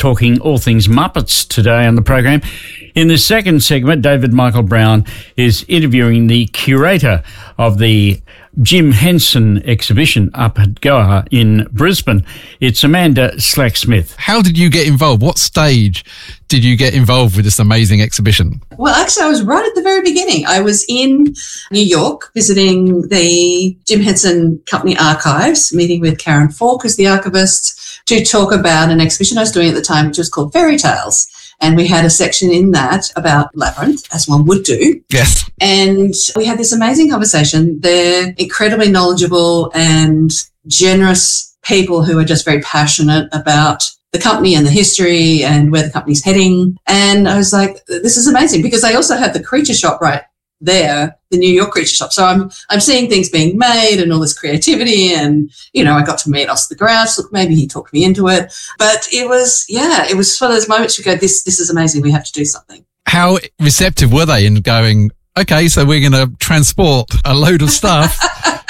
talking all things Muppets today on the program. In the second segment, David Michael Brown is interviewing the curator of the Jim Henson exhibition up at Goa in Brisbane. It's Amanda Slacksmith. How did you get involved? What stage did you get involved with this amazing exhibition? Well, actually, I was right at the very beginning. I was in New York visiting the Jim Henson Company archives, meeting with Karen Falk, who's the archivist, to talk about an exhibition I was doing at the time, which was called Fairy Tales. And we had a section in that about Labyrinth, as one would do. Yes. And we had this amazing conversation. They're incredibly knowledgeable and generous people who are just very passionate about the company and the history and where the company's heading. And I was like, this is amazing, because they also have the Creature Shop right there, the New York Creature Shop. So I'm seeing things being made and all this creativity, and, you know, I got to meet Oscar the Grouch. Look, maybe he talked me into it. But it was one of those moments you go, this is amazing. We have to do something. How receptive were they in going, okay, so we're going to transport a load of stuff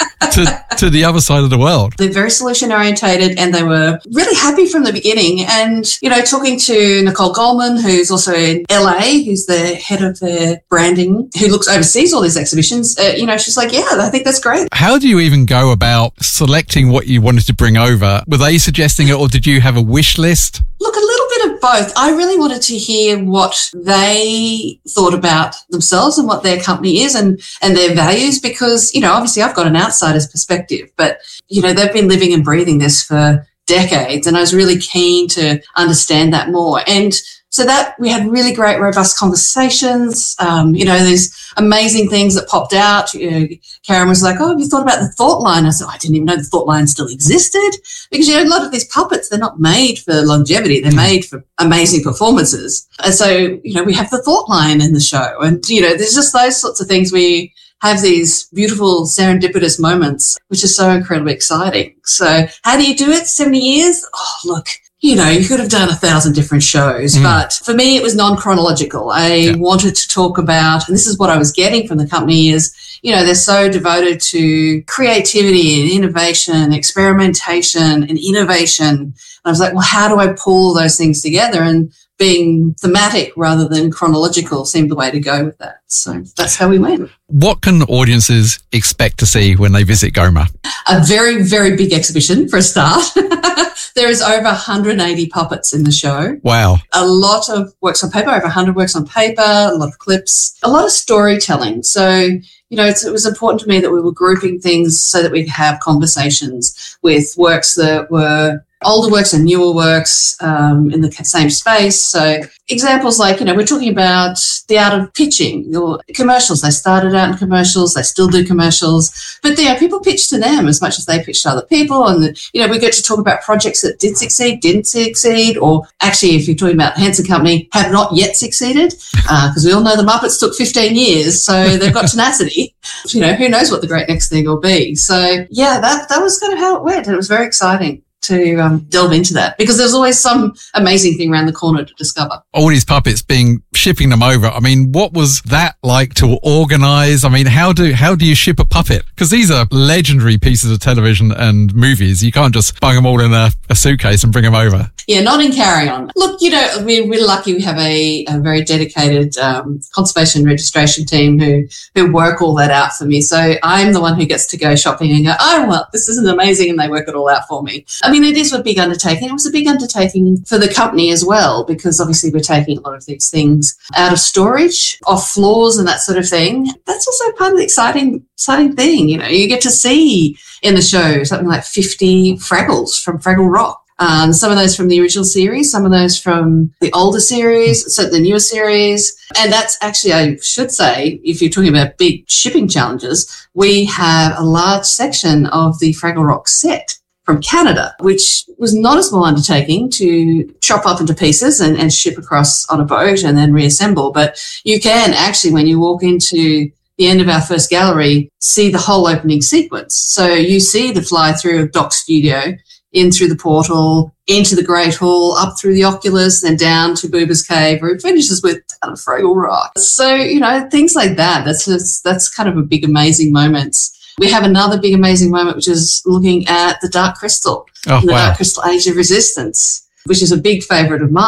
to the other side of the world? They're very solution orientated, and they were really happy from the beginning. And, you know, talking to Nicole Goldman, who's also in LA, who's the head of their branding, who oversees all these exhibitions, she's like, yeah, I think that's great. How do you even go about selecting what you wanted to bring over? Were they suggesting it, or did you have a wish list? Look, a little bit of both. I really wanted to hear what they thought about themselves and what their company is and their values, because, you know, obviously I've got an outsider's perspective, but, you know, they've been living and breathing this for decades, and I was really keen to understand that more. And so that we had really great, robust conversations. There's amazing things that popped out. Karen was like, oh, have you thought about the thought line? I said, I didn't even know the thought line still existed, because, you know, a lot of these puppets, they're not made for longevity. They're made for amazing performances. And so, you know, we have the thought line in the show, and, you know, there's just those sorts of things. We have these beautiful serendipitous moments, which is so incredibly exciting. So how do you do it? 70 years? Oh, look, you know, you could have done 1,000 different shows, but for me, it was non-chronological. I wanted to talk about, and this is what I was getting from the company, is, you know, they're so devoted to creativity and innovation, experimentation and innovation. And I was like, well, how do I pull those things together? And being thematic rather than chronological seemed the way to go with that. So that's how we went. What can audiences expect to see when they visit GOMA? A very, very big exhibition for a start. There is over 180 puppets in the show. Wow. A lot of works on paper, over 100 works on paper, a lot of clips, a lot of storytelling. So, you know, it was important to me that we were grouping things so that we could have conversations with works that were older works and newer works in the same space. So examples like, you know, we're talking about the art of pitching, your commercials. They started out in commercials. They still do commercials. But, you know, people pitch to them as much as they pitch to other people. And, you know, we get to talk about projects that did succeed, didn't succeed, or actually, if you're talking about Henson Company, have not yet succeeded, because we all know the Muppets took 15 years, so they've got tenacity. You know, who knows what the great next thing will be. So, yeah, that was kind of how it went. And it was very exciting to delve into that, because there's always some amazing thing around the corner to discover. All these puppets shipping them over. I mean, what was that like to organize? I mean, how do you ship a puppet? Because these are legendary pieces of television and movies. You can't just bung them all in a suitcase and bring them over. Yeah, not in carry-on. Look, you know, we're lucky we have a very dedicated conservation registration team who work all that out for me. So I'm the one who gets to go shopping and go, oh, well, this isn't amazing, and they work it all out for me. I mean, it is a big undertaking. It was a big undertaking for the company as well, because obviously we're taking a lot of these things out of storage, off floors and that sort of thing. That's also part of the exciting thing. You know, you get to see in the show something like 50 Fraggles from Fraggle Rock. Some of those from the original series, some of those from the older series, so the newer series. And that's actually, I should say, if you're talking about big shipping challenges, we have a large section of the Fraggle Rock set from Canada, which was not a small undertaking to chop up into pieces and ship across on a boat and then reassemble. But you can actually, when you walk into the end of our first gallery, see the whole opening sequence. So you see the fly through of Doc Studio, in through the portal, into the Great Hall, up through the Oculus, then down to Booba's Cave, where it finishes with Fraggle Rock. So, you know, things like that. That's kind of a big, amazing moment. We have another big, amazing moment, which is looking at the Dark Crystal, the Dark Crystal Age of Resistance, which is a big favourite of mine.